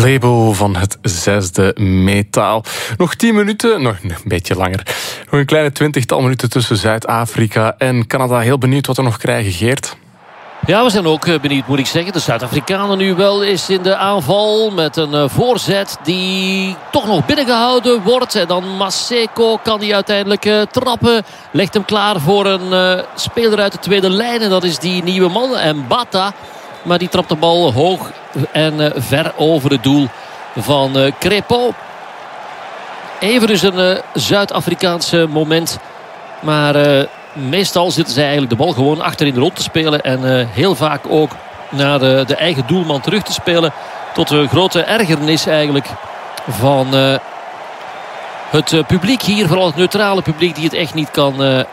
label van het 6e metaal. Nog 10 minuten, nog een beetje langer. Nog een kleine 20-tal minuten tussen Zuid-Afrika en Canada. Heel benieuwd wat we nog krijgen, Geert. Ja, we zijn ook benieuwd, moet ik zeggen. De Zuid-Afrikanen nu wel is in de aanval met een voorzet die toch nog binnengehouden wordt. En dan Maseko kan die uiteindelijk trappen. Legt hem klaar voor een speler uit de tweede lijn. En dat is die nieuwe man, Mbata. Maar die trapt de bal hoog en ver over het doel van Crepeau. Even dus een Zuid-Afrikaanse moment. Maar meestal zitten zij eigenlijk de bal gewoon achter in de rond te spelen. En heel vaak ook naar de eigen doelman terug te spelen. Tot de grote ergernis eigenlijk van het publiek hier. Vooral het neutrale publiek die het echt niet kan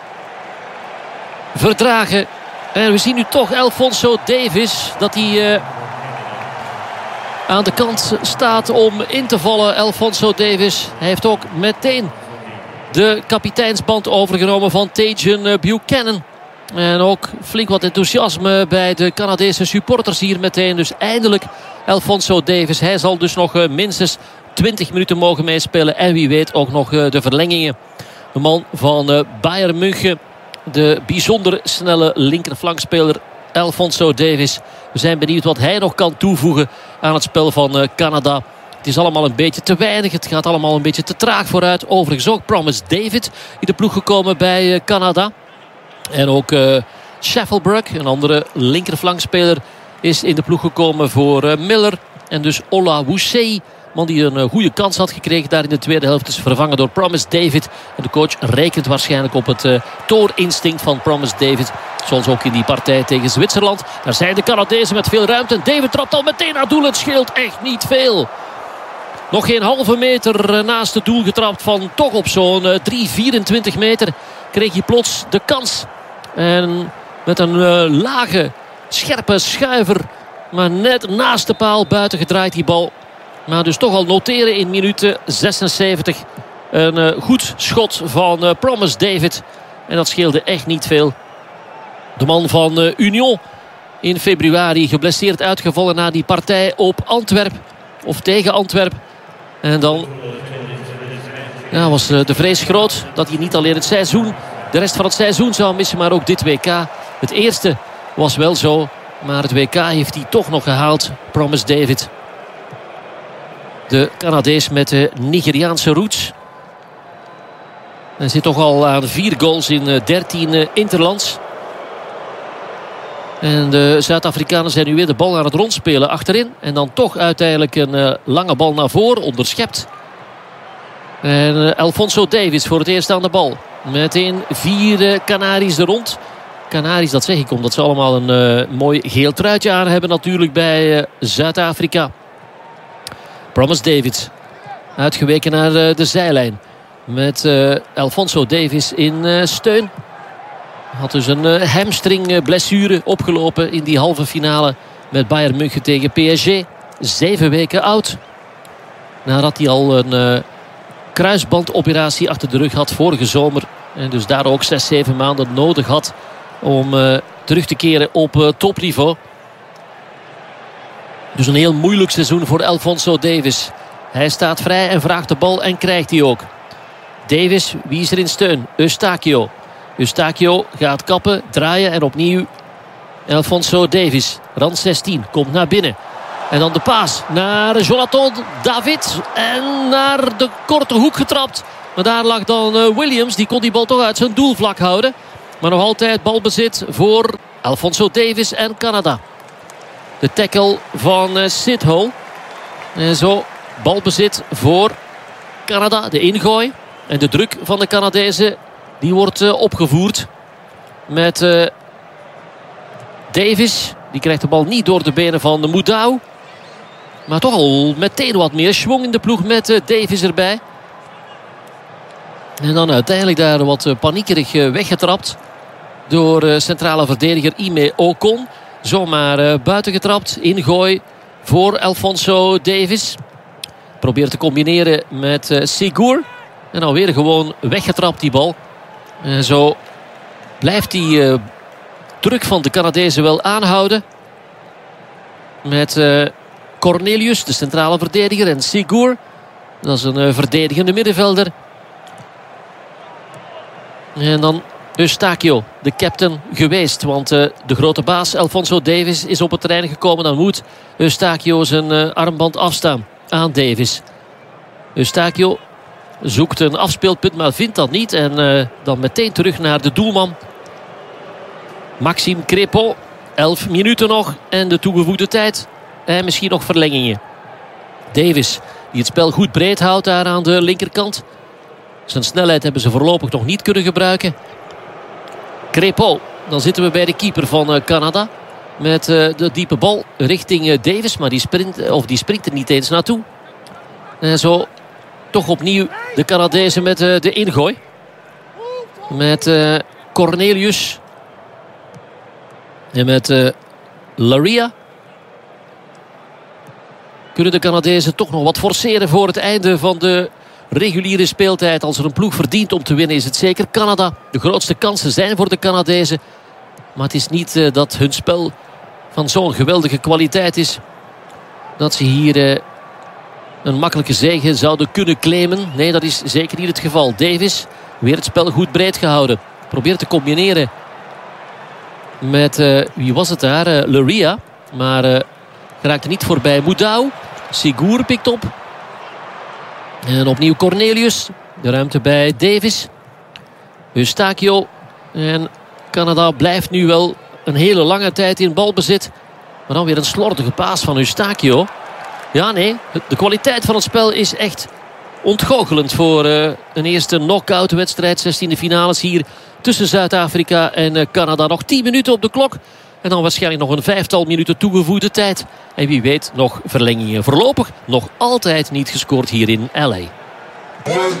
verdragen. En we zien nu toch Alphonso Davies. Dat hij aan de kant staat om in te vallen. Alphonso Davies. Hij heeft ook meteen de kapiteinsband overgenomen van Tajon Buchanan. En ook flink wat enthousiasme bij de Canadese supporters hier meteen. Dus eindelijk Alphonso Davies. Hij zal dus nog minstens 20 minuten mogen meespelen. En wie weet ook nog de verlengingen. De man van Bayern München. De bijzonder snelle linkerflankspeler Alphonso Davies. We zijn benieuwd wat hij nog kan toevoegen aan het spel van Canada. Het is allemaal een beetje te weinig. Het gaat allemaal een beetje te traag vooruit. Overigens ook Promise David in de ploeg gekomen bij Canada. En ook Sheffield, een andere linkerflankspeler, is in de ploeg gekomen voor Miller. En dus Ola Wusei, man die een goede kans had gekregen daar in de tweede helft, is vervangen door Promise David. En de coach rekent waarschijnlijk op het toorinstinct van Promise David. Zoals ook in die partij tegen Zwitserland. Daar zijn de Canadezen met veel ruimte. En David trapt al meteen naar doel. Het scheelt echt niet veel. Nog geen halve meter naast het doel getrapt van toch op zo'n 3,24 meter. Kreeg hij plots de kans. En met een lage, scherpe schuiver. Maar net naast de paal buiten gedraaid die bal. Maar dus toch al noteren in minuut 76. Een goed schot van Promise David. En dat scheelde echt niet veel. De man van Union in februari geblesseerd uitgevallen na die partij op Antwerp. Of tegen Antwerp. En dan was de vrees groot dat hij niet alleen het seizoen, de rest van het seizoen zou missen, maar ook dit WK. Het eerste was wel zo, maar het WK heeft hij toch nog gehaald. Promise David. De Canadees met de Nigeriaanse roots. Hij zit toch al aan 4 goals in 13 interlands. En de Zuid-Afrikanen zijn nu weer de bal aan het rondspelen achterin. En dan toch uiteindelijk een lange bal naar voren, onderschept. En Alphonso Davies voor het eerst aan de bal. Meteen 4 Canaries er rond. Canaries, dat zeg ik omdat ze allemaal een mooi geel truitje aan hebben natuurlijk bij Zuid-Afrika. Promise Davies. Uitgeweken naar de zijlijn. Met Alphonso Davies in steun. Had dus een hamstring blessure opgelopen in die halve finale met Bayern München tegen PSG. 7 weken oud. Nadat hij al een kruisbandoperatie achter de rug had vorige zomer. En dus daar ook 6-7 maanden nodig had om terug te keren op topniveau. Dus een heel moeilijk seizoen voor Alphonso Davies. Hij staat vrij en vraagt de bal en krijgt die ook. Davies, wie is er in steun? Eustáquio gaat kappen, draaien en opnieuw Alphonso Davies. Rand 16, komt naar binnen. En dan de paas naar Jonathan David. En naar de korte hoek getrapt. Maar daar lag dan Williams. Die kon die bal toch uit zijn doelvlak houden. Maar nog altijd balbezit voor Alphonso Davies en Canada. De tackle van Sithole. En zo balbezit voor Canada. De ingooi. En de druk van de Canadezen, die wordt opgevoerd. Met Davies. Die krijgt de bal niet door de benen van de Moudau. Maar toch al meteen wat meer schwung in de ploeg met Davies erbij. En dan uiteindelijk daar wat paniekerig weggetrapt. Door centrale verdediger Ime Ocon. Zomaar buiten getrapt. Ingooi voor Alphonso Davies. Probeert te combineren met Sigur. En alweer gewoon weggetrapt die bal. En zo blijft die druk van de Canadezen wel aanhouden. Met Cornelius, de centrale verdediger. En Sigur, dat is een verdedigende middenvelder. En dan Eustáquio, de captain geweest. Want de grote baas Alphonso Davies is op het terrein gekomen. Dan moet Eustáquio zijn armband afstaan aan Davies. Eustáquio zoekt een afspeelpunt, maar vindt dat niet. En dan meteen terug naar de doelman. Maxime Crépeau. 11 minuten nog en de toegevoegde tijd. En misschien nog verlengingen. Davies, die het spel goed breed houdt daar aan de linkerkant. Zijn snelheid hebben ze voorlopig nog niet kunnen gebruiken. Crépeau, dan zitten we bij de keeper van Canada. Met de diepe bal richting Davies. Maar die springt er niet eens naartoe. En zo toch opnieuw de Canadezen met de ingooi. Met Cornelius. En met Laria. Kunnen de Canadezen toch nog wat forceren voor het einde van de reguliere speeltijd. Als er een ploeg verdient om te winnen is het zeker Canada. De grootste kansen zijn voor de Canadezen. Maar het is niet dat hun spel van zo'n geweldige kwaliteit is. Dat ze hier een makkelijke zege zouden kunnen claimen. Nee, dat is zeker niet het geval. Davies, weer het spel goed breed gehouden. Probeert te combineren met, wie was het daar? Laria. Maar geraakte niet voorbij Moudou. Sigur pikt op. En opnieuw Cornelius. De ruimte bij Davies. Eustáquio. En Canada blijft nu wel een hele lange tijd in balbezit. Maar dan weer een slordige paas van Eustáquio. Ja, nee. De kwaliteit van het spel is echt ontgoochelend voor een eerste knock-out wedstrijd. 16e finales hier tussen Zuid-Afrika en Canada. Nog 10 minuten op de klok. En dan waarschijnlijk nog een 5-tal minuten toegevoegde tijd. En wie weet nog verlengingen. Voorlopig nog altijd niet gescoord hier in LA.